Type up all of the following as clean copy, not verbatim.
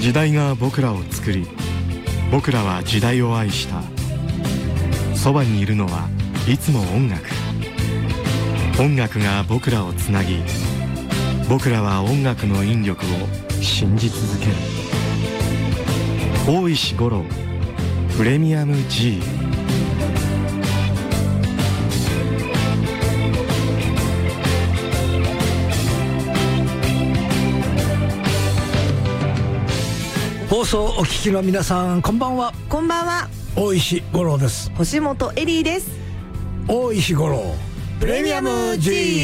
時代が僕らを作り、僕らは時代を愛した。そばにいるのはいつも音楽。音楽が僕らをつなぎ、僕らは音楽の引力を信じ続ける。大石五郎プレミアム G。 放送お聞きの皆さん、こんばんは。 こんばんは。 大石五郎です。 星本エリーです。 大石五郎プレミアム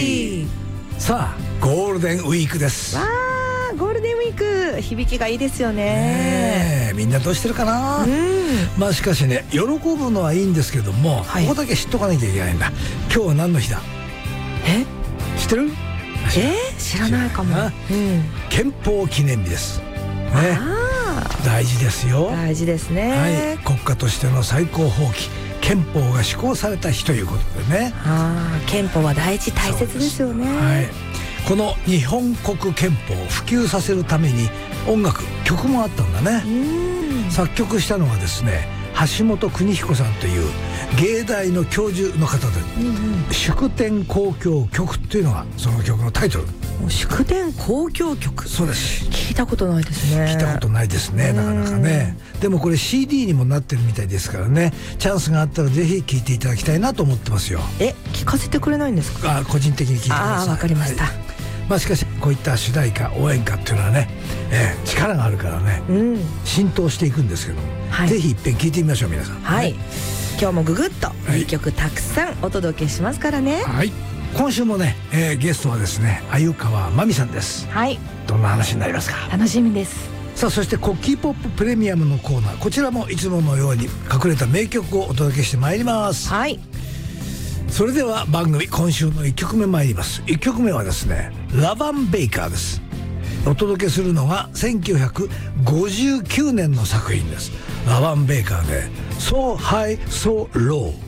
G。 さあゴールデンウィークです。 わー、ゴールデンウィーク響きがいいですよね。 ねえ、みんなどうしてるかな。まあしかしね、喜ぶのはいいんですけども、はい、ここだけ知っとかなきゃいけないんだ。今日は何の日だ。知ってる？ 知らないかも。 憲法記念日ですね。大事ですよ。 大事ですね。 はい、国家としての最高法規、憲法が施行された日ということでね。 憲法は大事、大切ですよね。 はい、この日本国憲法を普及させるために音楽、曲もあったんだね。作曲したのはですね、橋本邦彦さんという芸大の教授の方で、祝典交響曲っていうのがその曲のタイトル。 祝典交響曲。 そうです。 聞いたことないですね。 聞いたことないですね、なかなかね。でもこれ CD にもなってるみたいですからね、チャンスがあったらぜひ聴いていただきたいなと思ってますよ。 聞かせてくれないんですか？ 個人的に聴いてください。 わかりました。 まあしかしこういった主題歌、応援歌っていうのはね、力があるからね、浸透していくんですけども、ぜひ一遍聴いてみましょう皆さん。 はい、今日もググッといい曲たくさんお届けしますからね。 はい、今週もね、ゲストはですね、鮎川真美さんです。 はい、 どんな話になりますか？ 楽しみです。 さあ、そしてコッキーポッププレミアムのコーナー、こちらもいつものように隠れた名曲をお届けしてまいります。 はい、 それでは番組今週の1曲目参ります。1曲目はですね、ラバン・ベイカーです。お届けするのが1959年の作品です。ラバン・ベイカーで So High So Low。